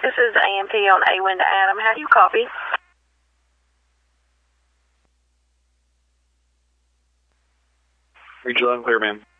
This is AMP on A-Win to Adam. How do you copy? Reach loud and clear, ma'am.